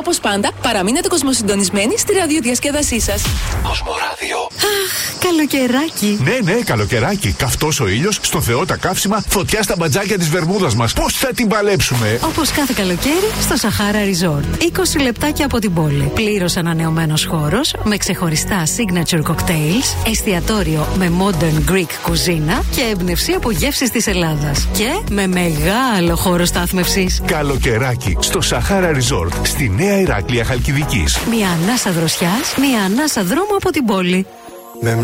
όπως πάντα, παραμείνετε κοσμοσυντονισμένοι στη ραδιοδιασκέδασή σας. Κοσμοράδιο. Αχ, καλοκαιράκι. Ναι, καλοκαιράκι. Καυτός ο ήλιος, στο Θεό τα καύσιμα, φωτιά στα μπατζάκια της Βερμούδας μας. Πώς θα την παλέψουμε? Όπως κάθε καλοκαίρι στο Σαχάρα Resort. 20 λεπτάκια από την πόλη. Πλήρως ανανεωμένος χώρος με ξεχωριστά signature cocktails, εστιατόριο με modern Greek κουζίνα και έμπνευση από γεύσεις της Ελλάδας. Και με μεγάλο χώρο στάθμευσης. Καλοκαιράκι στο Σαχάρα Resort, στη Νέα Ηράκλεια Χαλκιδικής. Μια ανάσα δροσιάς, μια ανάσα δρόμου από την πόλη.